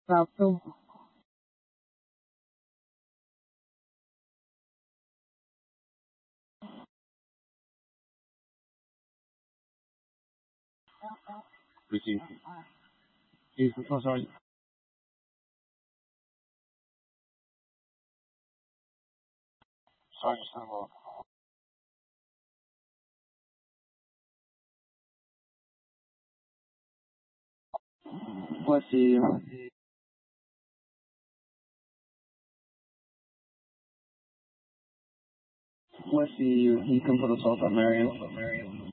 So Receive. Is oh, sorry. Sorry, sorry. Voici, voici income for the South American.